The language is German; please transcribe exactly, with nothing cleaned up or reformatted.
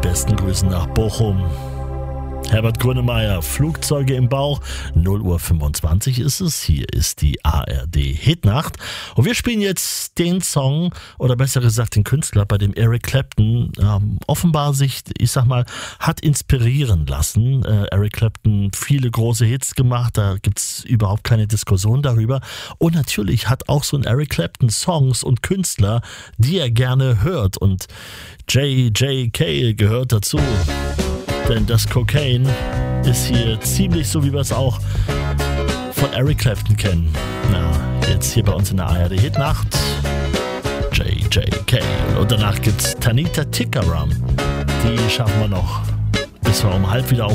Besten Grüßen nach Bochum. Herbert Grönemeyer, Flugzeuge im Bauch. null Uhr fünfundzwanzig ist es. Hier ist die A R D Hitnacht. Und wir spielen jetzt den Song, oder besser gesagt den Künstler, bei dem Eric Clapton ähm, offenbar sich, ich sag mal, hat inspirieren lassen. Äh, Eric Clapton viele große Hits gemacht, da gibt's überhaupt keine Diskussion darüber. Und natürlich hat auch so ein Eric Clapton Songs und Künstler, die er gerne hört. Und J J K gehört dazu. Denn das Cocaine ist hier ziemlich so, wie wir es auch von Eric Clapton kennen. Na, jetzt hier bei uns in der A R D Hitnacht. J J K. Und danach gibt's Tanita Tikaram. Die schaffen wir noch, bis wir um halb wieder auf